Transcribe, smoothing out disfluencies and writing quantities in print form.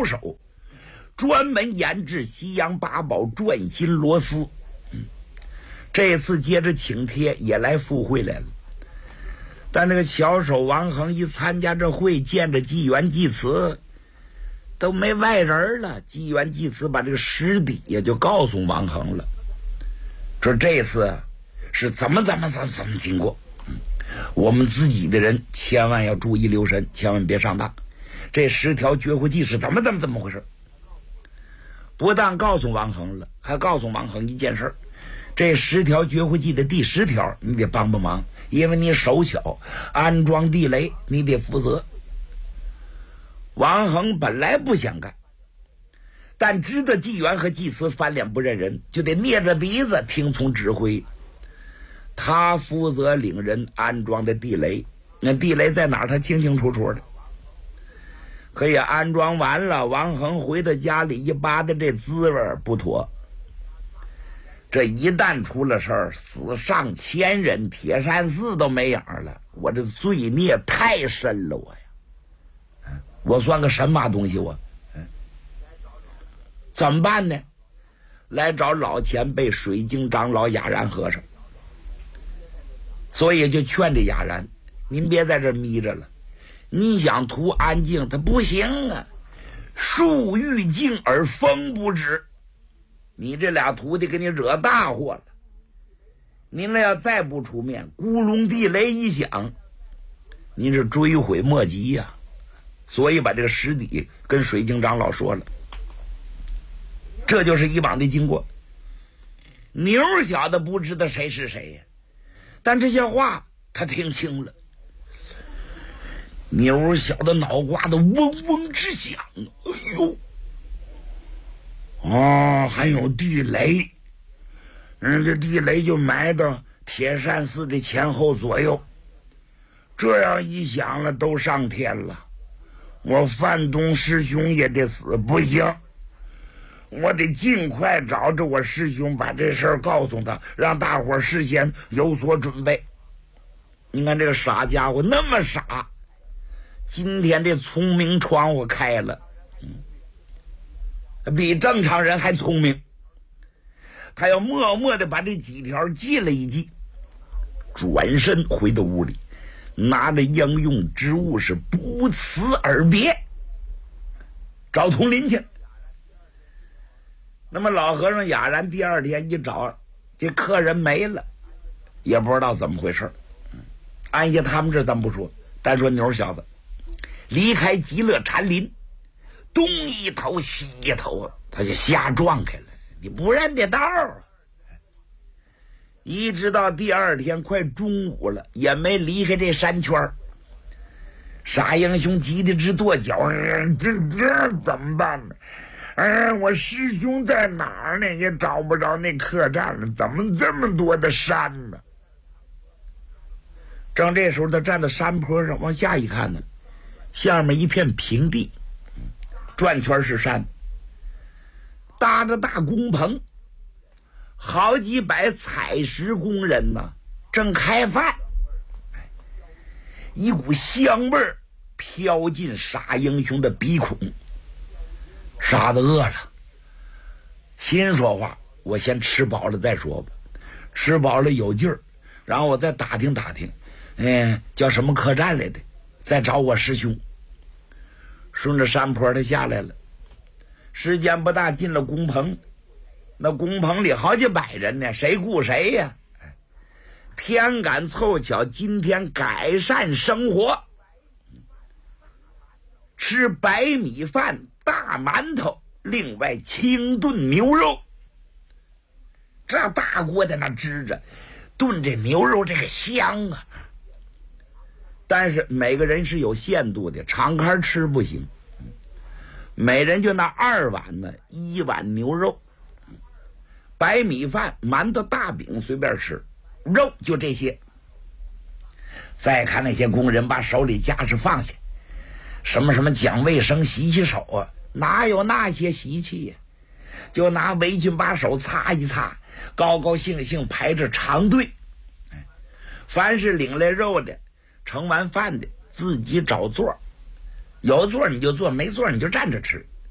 巧手，专门研制西洋八宝转心螺丝。这次接着请帖也来赴会来了。但这个巧手王恒一参加这会，见着纪元济慈都没外人了。纪元济慈把这个实底也就告诉王恒了，说这次是怎么经过，我们自己的人千万要注意留神，千万别上当。这10条绝户计是怎么回事？不但告诉王恒了，还告诉王恒一件事，这10条绝户计的第10条你得帮忙，因为你手巧，安装地雷你得负责。王恒本来不想干，但知道纪元和济慈翻脸不认人，就得捏着鼻子听从指挥。他负责领人安装的地雷，那地雷在哪儿他清清楚楚的。可以安装完了，王恒回到家里一扒的这滋味不妥。这一旦出了事儿，死上千人，铁山寺都没影了，我这罪孽太深了，我呀，我算个什么东西我？怎么办呢？来找老前辈水晶长老雅然和尚。所以就劝这雅然，您别在这眯着了，你想图安静他不行啊，树欲静而风不止，你这俩徒弟给你惹大祸了。您那要再不出面，咕隆地雷一响，您是追悔莫及呀。所以把这个实底跟水晶长老说了，这就是以往的经过。牛小子不知道谁是谁呀，但这些话他听清了。牛小的脑瓜子嗡嗡直响，哎呦！还有地雷，这地雷就埋到铁山寺的前后左右。这样一想了，都上天了，我范东师兄也得死，不行，我得尽快找着我师兄，把这事儿告诉他，让大伙儿事先有所准备。你看这个傻家伙那么傻，今天这聪明窗户开了，比正常人还聪明。他要默默的把这几条记了一记，转身回到屋里，拿着应用之物是不辞而别，找佟林去。那么老和尚雅然第二天一找，这客人没了，也不知道怎么回事。按下他们这咱不说，单说牛小子离开极乐禅林，东一头西一头，他就瞎撞开了，你不认得道啊。一直到第二天快中午了，也没离开这山圈。傻英雄急得直跺脚，这怎么办呢？我师兄在哪儿呢？也找不着那客栈了，怎么这么多的山呢？正这时候他站在山坡上往下一看呢，下面一片平地，转圈是山，搭着大工棚，好几百采石工人呢正开饭，一股香味儿飘进傻英雄的鼻孔。傻子饿了，心说话，我先吃饱了再说吧，吃饱了有劲儿，然后我再打听打听，叫什么客栈来的，再找我师兄。顺着山坡他下来了，时间不大，进了工棚。那工棚里好几百人呢，谁顾谁呀？偏赶凑巧今天改善生活，吃白米饭、大馒头，另外清炖牛肉。这大锅在那支着，炖这牛肉这个香啊！但是每个人是有限度的，敞开吃不行。每人就拿2碗呢，1碗牛肉，白米饭、馒头、大饼随便吃，肉就这些。再看那些工人把手里家事放下，什么讲卫生、洗洗手啊，哪有那些习气呀？就拿围裙把手擦一擦，高高兴兴排着长队。凡是领来肉的，盛完饭的，自己找座，有座你就坐，没座你就站着吃。